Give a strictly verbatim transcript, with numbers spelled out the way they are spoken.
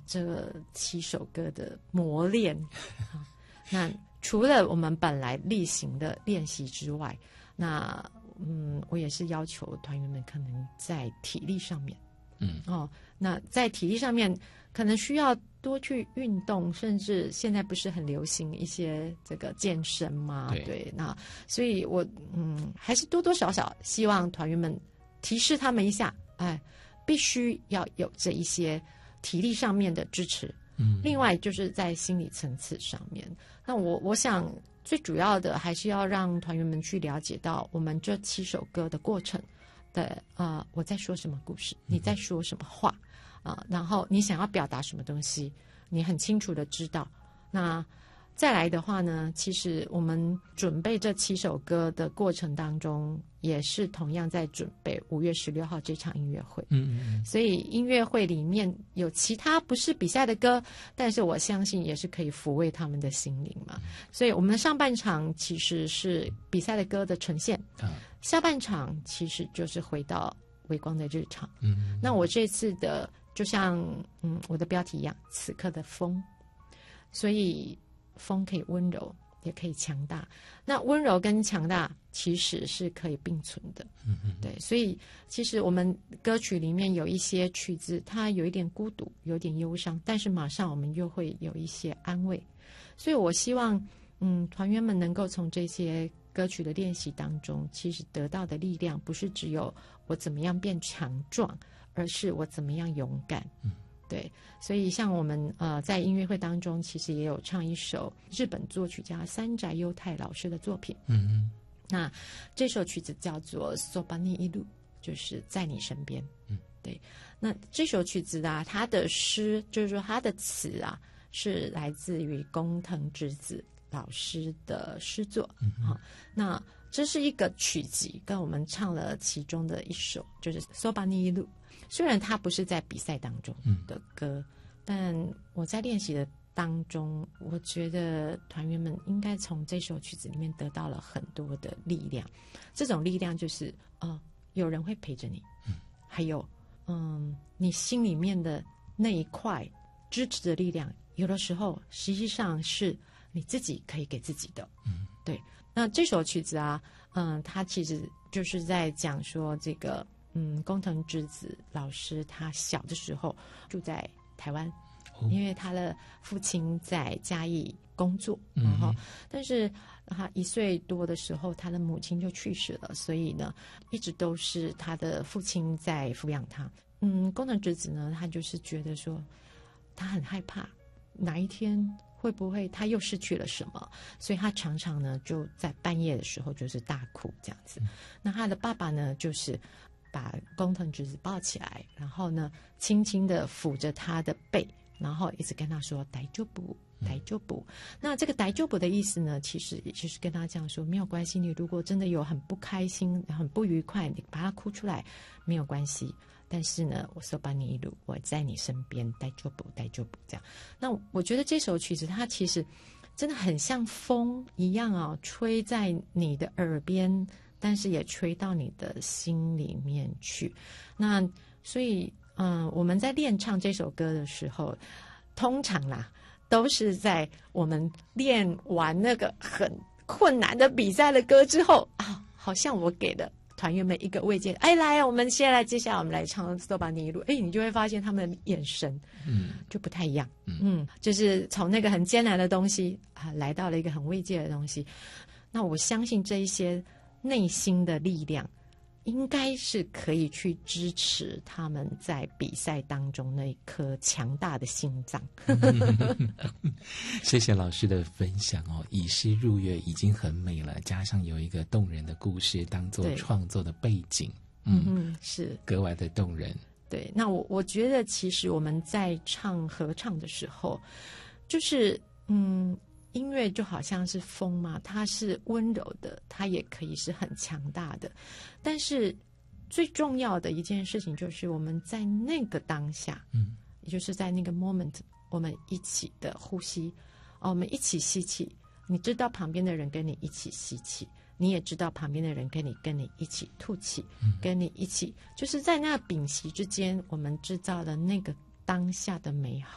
这七首歌的磨练。那除了我们本来例行的练习之外，那嗯，我也是要求团员们可能在体力上面， 嗯哦，那在体力上面可能需要多去运动，甚至现在不是很流行一些这个健身嘛？ 对， 对，那所以我嗯，还是多多少少希望团员们提示他们一下，哎，必须要有这一些体力上面的支持。 嗯， 另外就是在心理层次上面，那我我想最主要的还是要让团员们去了解到我们这七首歌的过程的啊、呃，我在说什么故事，你在说什么话啊、呃，然后你想要表达什么东西，你很清楚的知道。那再来的话呢，其实我们准备这七首歌的过程当中，也是同样在准备五月十六号这场音乐会。 嗯嗯， 所以音乐会里面有其他不是比赛的歌，但是我相信也是可以抚慰他们的心灵嘛。所以我们的上半场其实是比赛的歌的呈现， 啊， 下半场其实就是回到微光的日常。 嗯， 那我这次的就像嗯我的标题一样，此刻的风，所以风可以温柔，也可以强大。那温柔跟强大其实是可以并存的。 嗯嗯， 对，所以其实我们歌曲里面有一些曲子，它有一点孤独，有点忧伤，但是马上我们又会有一些安慰。所以我希望，嗯，团员们能够从这些歌曲的练习当中，其实得到的力量，不是只有我怎么样变强壮，而是我怎么样勇敢。 嗯。 对，所以像我们呃在音乐会当中，其实也有唱一首日本作曲家三宅优太老师的作品。 嗯嗯， 那这首曲子叫做《そばにいる》，就是在你身边。 嗯，对。 那这首曲子啊，它的诗就是说它的词啊，是来自于工藤直子老师的诗作。 嗯， 好、啊，那这是一个曲集，跟我们唱了其中的一首，就是《そばにいる》。虽然它不是在比赛当中的歌，嗯、但我在练习的当中，我觉得团员们应该从这首曲子里面得到了很多的力量。这种力量就是，呃，有人会陪着你， 嗯、 还有，嗯，你心里面的那一块支持的力量，有的时候实际上是你自己可以给自己的。 嗯， 对。那这首曲子啊，嗯，它其实就是在讲说这个。嗯，工藤直子老师他小的时候住在台湾，哦、因为他的父亲在嘉义工作， 嗯、 然后但是他一岁多的时候，他的母亲就去世了，所以呢，一直都是他的父亲在抚养他。嗯，工藤直子呢，他就是觉得说，他很害怕哪一天会不会他又失去了什么，所以他常常呢就在半夜的时候就是大哭这样子。嗯、那他的爸爸呢，就是把工藤直子抱起来，然后呢，轻轻的抚着他的背，然后一直跟他说“大丈夫，大丈夫”。那这个“大丈夫”的意思呢，其实也就是跟他这样说：没有关系，你如果真的有很不开心、很不愉快，你把它哭出来，没有关系。但是呢，我说把你一路，我在你身边，大丈夫，大丈夫这样。那我觉得这首曲子它其实真的很像风一样啊、哦，吹在你的耳边。但是也吹到你的心里面去，那所以，嗯、呃，我们在练唱这首歌的时候，通常啦，都是在我们练完那个很困难的比赛的歌之后啊，好像我给了团员们一个慰藉，哎，来，我们现在接下来我们来唱《そばにいる》，哎，你就会发现他们的眼神，嗯，就不太一样，嗯，嗯就是从那个很艰难的东西啊，来到了一个很慰藉的东西。那我相信这一些。内心的力量应该是可以去支持他们在比赛当中那一颗强大的心脏。 谢谢老师的分享哦，以诗入乐已经很美了，加上有一个动人的故事当做创作的背景， 嗯嗯，是格外的动人。 对，那我我觉得其实我们在唱合唱的时候，就是嗯。音乐就好像是风嘛，它是温柔的，它也可以是很强大的。但是最重要的一件事情就是我们在那个当下，嗯，也就是在那个 moment， 我们一起的呼吸，哦，我们一起吸气。你知道旁边的人跟你一起吸气，你也知道旁边的人跟你跟你一起吐气，嗯、跟你一起，就是在那屏息之间，我们制造了那个当下的美好。